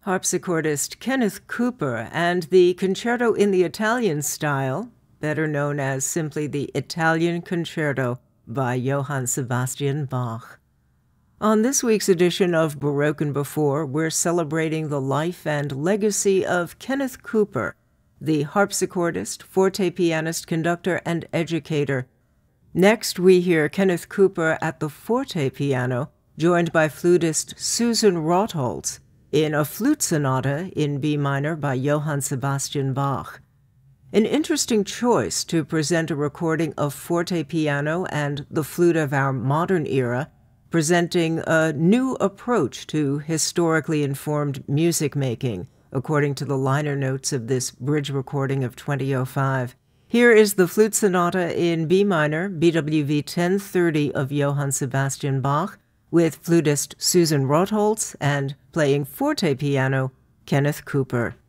harpsichordist Kenneth Cooper and the Concerto in the Italian style, better known as simply the Italian Concerto by Johann Sebastian Bach. On this week's edition of Baroque and Before, we're celebrating the life and legacy of Kenneth Cooper, the harpsichordist, forte pianist, conductor, and educator. Next, we hear Kenneth Cooper at the forte piano, joined by flutist Susan Rotholz, in a flute sonata in B minor by Johann Sebastian Bach. An interesting choice to present a recording of forte piano and the flute of our modern era, presenting a new approach to historically informed music making, according to the liner notes of this bridge recording of 2005. Here is the flute sonata in B minor, BWV 1030 of Johann Sebastian Bach, with flutist Susan Rotholz and playing forte piano, Kenneth Cooper.